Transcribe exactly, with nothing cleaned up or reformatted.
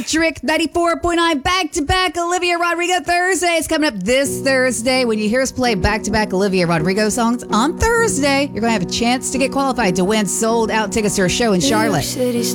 Electric ninety-four point nine back-to-back Olivia Rodrigo Thursday. It's coming up this Thursday. When you hear us play back-to-back Olivia Rodrigo songs on Thursday, you're going to have a chance to get qualified to win sold-out tickets to her show in Charlotte.